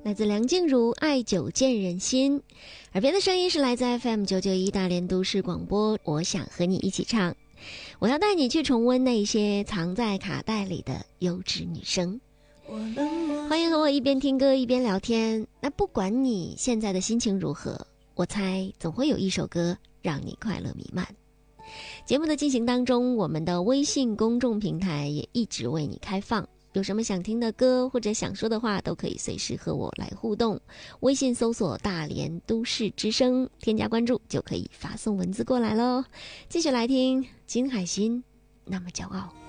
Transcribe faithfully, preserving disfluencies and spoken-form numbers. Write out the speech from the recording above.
来自梁静茹《爱久见人心》，耳边的声音是来自 F M 九九一大连都市广播。我想和你一起唱，我要带你去重温那些藏在卡带里的优质女声。欢迎和我一边听歌一边聊天。那不管你现在的心情如何，我猜总会有一首歌让你快乐弥漫。节目的进行当中，我们的微信公众平台也一直为你开放，有什么想听的歌或者想说的话，都可以随时和我来互动。微信搜索大连都市之声，添加关注就可以发送文字过来咯。继续来听金海心那么骄傲。